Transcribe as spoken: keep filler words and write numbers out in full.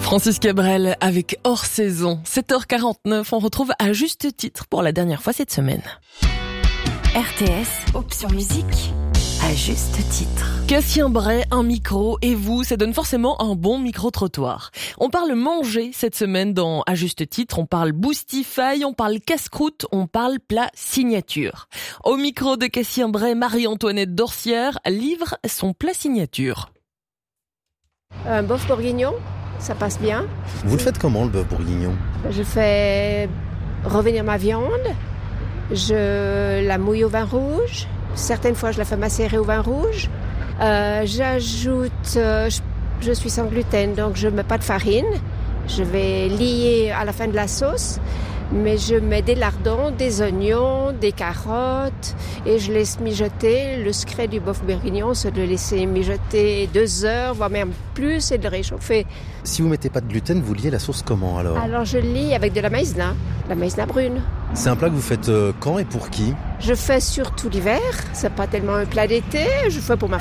Francis Cabrel avec Hors Saison. sept heures quarante-neuf, on retrouve À Juste Titre pour la dernière fois cette semaine. R T S, option musique, À Juste Titre. Cassien Bray, un micro, et vous, ça donne forcément un bon micro-trottoir. On parle manger cette semaine dans À Juste Titre, on parle Boostify, on parle casse-croûte, on parle plat signature. Au micro de Cassien Bray, Marie-Antoinette Dorcière livre son plat signature. Un bœuf bourguignon, ça passe bien. Vous le faites comment, le bœuf bourguignon ? Je fais revenir ma viande, je la mouille au vin rouge. Certaines fois, je la fais macérer au vin rouge. Euh, j'ajoute, euh, je, je suis sans gluten, donc je ne mets pas de farine. Je vais lier à la fin de la sauce, mais je mets des lardons, des oignons, des carottes et je laisse mijoter. Le secret du bœuf bourguignon, c'est de le laisser mijoter deux heures, voire même plus, et de le réchauffer. Si vous mettez pas de gluten, vous liez la sauce comment alors ? Alors je lie avec de la maïzena, la maïzena brune. C'est un plat que vous faites euh, quand et pour qui ? Je fais surtout l'hiver, c'est pas tellement un plat d'été, je fais pour ma